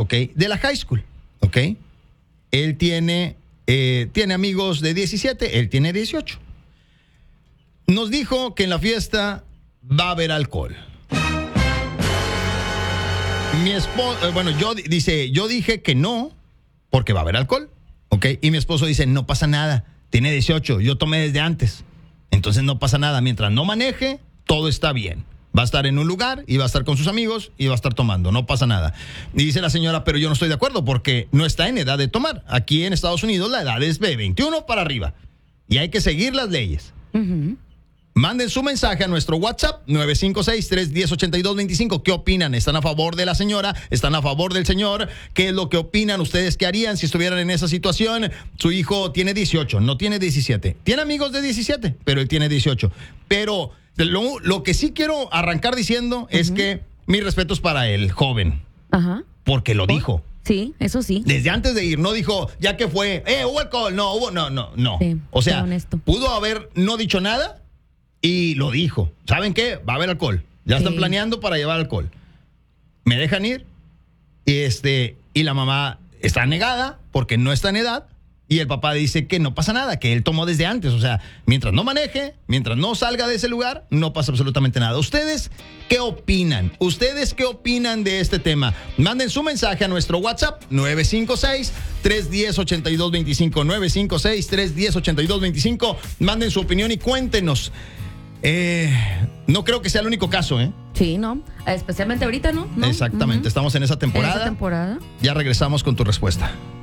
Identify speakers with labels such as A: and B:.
A: ¿ok? De la high school, ¿ok? Él tiene amigos de 17, él tiene 18. Nos dijo que en la fiesta va a haber alcohol. Mi esposo, yo dije que no, porque va a haber alcohol, ¿ok? Y mi esposo dice, no pasa nada, tiene 18, yo tomé desde antes, entonces no pasa nada, mientras no maneje, todo está bien. Va a estar en un lugar y va a estar con sus amigos y va a estar tomando, no pasa nada. Y dice la señora, pero yo no estoy de acuerdo porque no está en edad de tomar. Aquí en Estados Unidos la edad es de 21 para arriba y hay que seguir las leyes.
B: Uh-huh.
A: Manden su mensaje a nuestro WhatsApp 956-310-8225. ¿Qué opinan? ¿Están a favor de la señora? ¿Están a favor del señor? ¿Qué es lo que opinan ustedes? ¿Qué harían si estuvieran en esa situación? Su hijo tiene 18, no tiene 17. Tiene amigos de 17, pero él tiene 18. Pero lo que sí quiero arrancar diciendo es que mis respetos para el joven.
B: Ajá.
A: Porque lo dijo.
B: Sí, eso sí.
A: Desde antes de ir, no dijo, ya que fue, hubo alcohol, no.
B: Sí,
A: o sea,
B: honesto.
A: pudo haber no dicho nada y lo dijo. ¿Saben qué? Va a haber alcohol. Ya están planeando para llevar alcohol. ¿Me dejan ir? Y la mamá está negada porque no está en edad. Y el papá dice que no pasa nada, que él tomó desde antes. O sea, mientras no maneje, mientras no salga de ese lugar, no pasa absolutamente nada. ¿Ustedes qué opinan? ¿Ustedes qué opinan de este tema? Manden su mensaje a nuestro WhatsApp 956-310-8225. 956-310-8225. Manden su opinión y cuéntenos. No creo que sea el único caso, ¿eh?
B: Sí, ¿no? Especialmente ahorita, ¿no?
A: Exactamente, estamos en esa temporada.
B: En esa temporada.
A: Ya regresamos con tu respuesta.